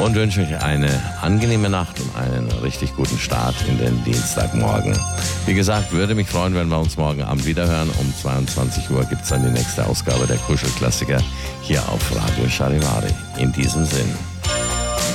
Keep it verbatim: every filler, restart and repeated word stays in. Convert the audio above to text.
und wünsche euch eine angenehme Nacht und einen richtig guten Start in den Dienstagmorgen. Wie gesagt, würde mich freuen, wenn wir uns morgen Abend wiederhören. Um zweiundzwanzig Uhr gibt es dann die nächste Ausgabe der Kuschelklassiker hier auf Radio Charivari. In diesem Sinn.